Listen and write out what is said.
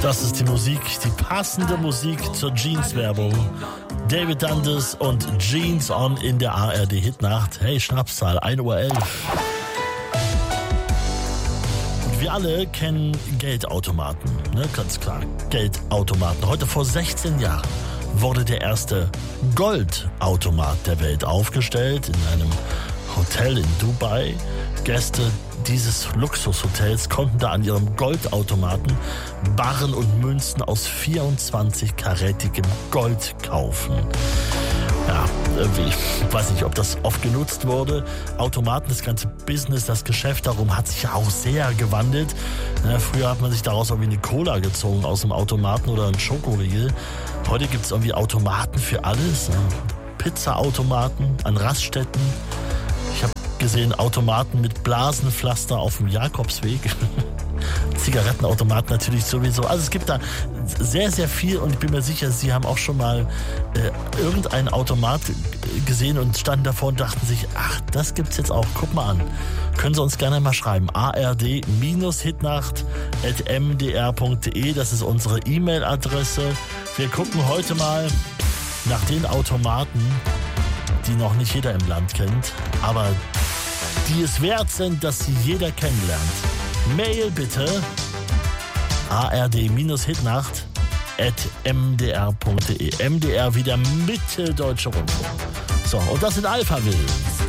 Das ist die Musik, die passende Musik zur Jeans-Werbung. David Dundas und Jeans On in der ARD-Hitnacht. Hey, Schnapszahl, 1:11 Uhr. Und wir alle kennen Geldautomaten, ne? Ganz klar, Geldautomaten. Heute vor 16 Jahren wurde der erste Goldautomat der Welt aufgestellt in einem Hotel in Dubai. Gäste dieses Luxushotels konnten da an ihrem Goldautomaten Barren und Münzen aus 24-karätigem Gold kaufen. Ja, ich weiß nicht, ob das oft genutzt wurde. Automaten, das ganze Business, das Geschäft darum hat sich ja auch sehr gewandelt. Ja, früher hat man sich daraus irgendwie eine Cola gezogen aus dem Automaten oder einen Schokoriegel. Heute gibt es irgendwie Automaten für alles. Ne? Pizza-Automaten an Raststätten. Ich habe gesehen Automaten mit Blasenpflaster auf dem Jakobsweg. Zigarettenautomaten natürlich sowieso. Also es gibt da sehr, sehr viel und ich bin mir sicher, Sie haben auch schon mal irgendeinen Automat gesehen und standen davor und dachten sich, ach, das gibt's jetzt auch. Guck mal an. Können Sie uns gerne mal schreiben. ard-hitnacht@mdr.de, das ist unsere E-Mail-Adresse. Wir gucken heute mal nach den Automaten, die noch nicht jeder im Land kennt, aber die es wert sind, dass sie jeder kennenlernt. Mail bitte ard-hitnacht@mdr.de. MDR wie der Mitteldeutsche Rundfunk. So, und das sind Alphaville.